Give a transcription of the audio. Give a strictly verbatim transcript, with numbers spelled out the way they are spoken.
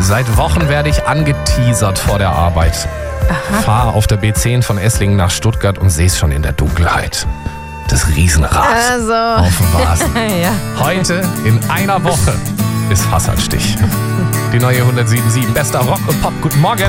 Seit Wochen werde ich angeteasert vor der Arbeit. Fahre auf der B zehn von Esslingen nach Stuttgart und sehe es schon in der Dunkelheit. Das Riesenrad Also. auf dem Vasen. Ja. Heute in einer Woche ist Hassanstich. Die neue hundertsieben Komma sieben. Bester Rock und Pop. Guten Morgen.